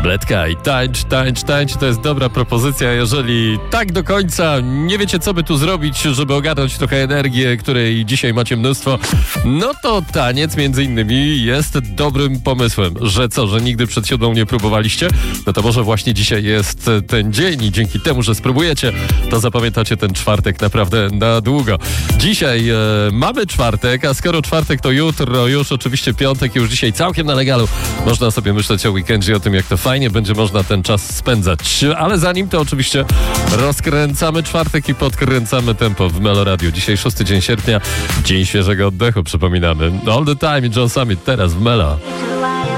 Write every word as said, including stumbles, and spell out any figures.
Tabletka i tańcz, tańcz, tańcz. To jest dobra propozycja, jeżeli tak do końca nie wiecie, co by tu zrobić, żeby ogarnąć trochę energię, której dzisiaj macie mnóstwo, no to taniec między innymi jest dobrym pomysłem. Że co, że nigdy przed siódmą nie próbowaliście? No to może właśnie dzisiaj jest ten dzień i dzięki temu, że spróbujecie, to zapamiętacie ten czwartek naprawdę na długo. Dzisiaj e, mamy czwartek, a skoro czwartek, to jutro już oczywiście piątek, już dzisiaj całkiem na legalu. Można sobie myśleć o weekendzie, o tym, jak to fajnie będzie można ten czas spędzać. Ale zanim to oczywiście rozkręcamy czwartek i podkręcamy tempo w Melo Radio. Dzisiaj szósty dzień sierpnia, dzień świeżego oddechu, przypominamy. All the time, John Summit, teraz w Melo.